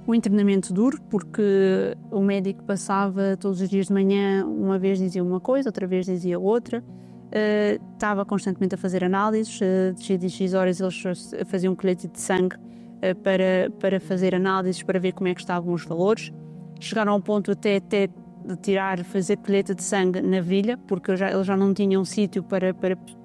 um internamento duro, porque o médico passava todos os dias de manhã, uma vez dizia uma coisa, outra vez dizia outra. Estava constantemente a fazer análises, de X em X horas eles faziam um colete de sangue para fazer análises, para ver como é que estavam os valores. Chegaram ao ponto até de fazer colheita de sangue na virilha, porque eles já não tinham sítio para